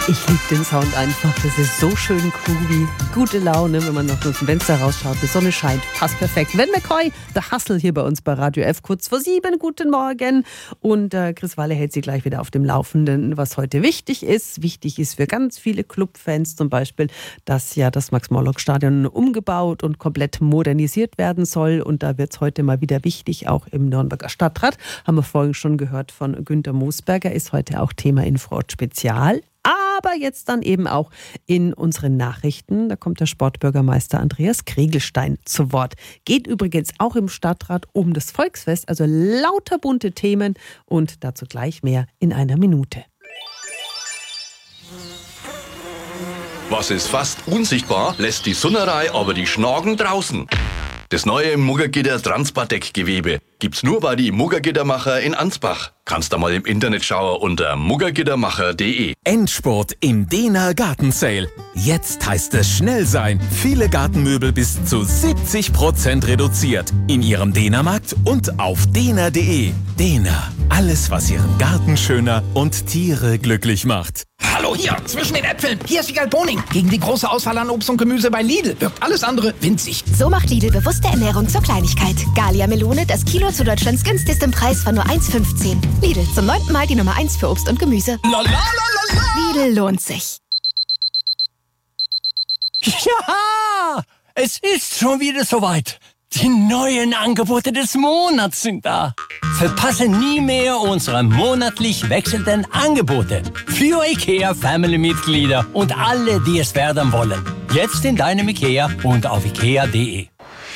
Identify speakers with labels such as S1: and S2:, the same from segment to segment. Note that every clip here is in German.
S1: Ich liebe den Sound einfach. Das ist so schön groovy. Gute Laune, wenn man noch aus dem Fenster rausschaut. Die Sonne scheint. Passt perfekt. Van McCoy, der Hustle hier bei uns bei Radio F. Kurz vor 7. Guten Morgen. Und Chris Walle hält Sie gleich wieder auf dem Laufenden, was heute wichtig ist. Wichtig ist für ganz viele Clubfans zum Beispiel, dass ja das Max-Morlock-Stadion umgebaut und komplett modernisiert werden soll. Und da wird es heute mal wieder wichtig, auch im Nürnberger Stadtrat. Haben wir vorhin schon gehört von Günter Moosberger. Ist heute auch Thema Infrarot Spezial. Aber jetzt dann eben auch in unseren Nachrichten. Da kommt der Sportbürgermeister Andreas Kriegelstein zu Wort. Geht übrigens auch im Stadtrat um das Volksfest, also lauter bunte Themen und dazu gleich mehr in einer Minute.
S2: Was ist fast unsichtbar, lässt die Sunnerei aber die Schnagen draußen. Das neue Muggergitter Transpardeck-Gewebe gibt's nur bei die Muggergittermacher in Ansbach. Kannst da mal im Internet schauen unter muggergittermacher.de.
S3: Endspurt im Dehner Gartensale. Jetzt heißt es schnell sein. Viele Gartenmöbel bis zu 70% reduziert. In Ihrem Dehnermarkt und auf dehner.de. Dehner. Alles, was Ihren Garten schöner und Tiere glücklich macht.
S4: Hallo hier, zwischen den Äpfeln. Hier ist Wiegald Boning. Gegen die große Auswahl an Obst und Gemüse bei Lidl wirkt alles andere winzig.
S5: So macht Lidl bewusste Ernährung zur Kleinigkeit. Galia Melone, das Kilo zu Deutschlands günstigstem Preis von nur 1,15. Lidl, zum 9. Mal die Nummer 1 für Obst und Gemüse. Lidl lohnt sich.
S6: Ja, es ist schon wieder soweit. Die neuen Angebote des Monats sind da. Verpasse nie mehr unsere monatlich wechselnden Angebote. Für IKEA-Family-Mitglieder und alle, die es werden wollen. Jetzt in deinem IKEA und auf IKEA.de.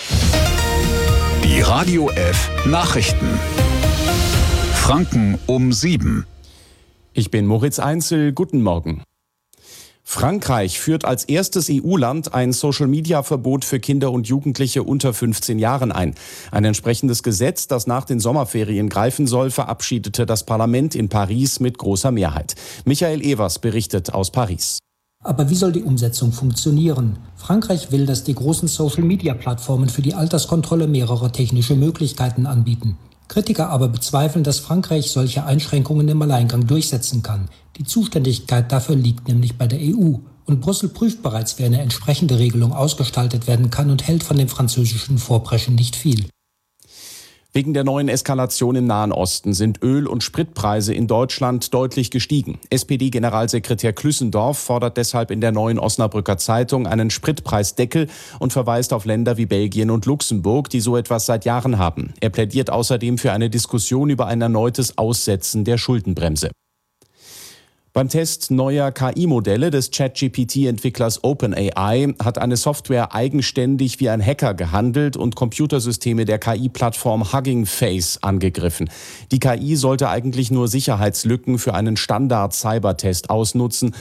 S7: Die Radio F Nachrichten. Franken um 7.
S8: Ich bin Moritz Einzel. Guten Morgen. Frankreich führt als erstes EU-Land ein Social-Media-Verbot für Kinder und Jugendliche unter 15 Jahren ein. Ein entsprechendes Gesetz, das nach den Sommerferien greifen soll, verabschiedete das Parlament in Paris mit großer Mehrheit. Michael Evers berichtet aus Paris.
S9: Aber wie soll die Umsetzung funktionieren? Frankreich will, dass die großen Social-Media-Plattformen für die Alterskontrolle mehrere technische Möglichkeiten anbieten. Kritiker aber bezweifeln, dass Frankreich solche Einschränkungen im Alleingang durchsetzen kann. Die Zuständigkeit dafür liegt nämlich bei der EU. Und Brüssel prüft bereits, wie eine entsprechende Regelung ausgestaltet werden kann und hält von dem französischen Vorpreschen nicht viel.
S8: Wegen der neuen Eskalation im Nahen Osten sind Öl- und Spritpreise in Deutschland deutlich gestiegen. SPD-Generalsekretär Klüssendorf fordert deshalb in der Neuen Osnabrücker Zeitung einen Spritpreisdeckel und verweist auf Länder wie Belgien und Luxemburg, die so etwas seit Jahren haben. Er plädiert außerdem für eine Diskussion über ein erneutes Aussetzen der Schuldenbremse. Beim Test neuer KI-Modelle des ChatGPT-Entwicklers OpenAI hat eine Software eigenständig wie ein Hacker gehandelt und Computersysteme der KI-Plattform Hugging Face angegriffen. Die KI sollte eigentlich nur Sicherheitslücken für einen Standard-Cybertest ausnutzen.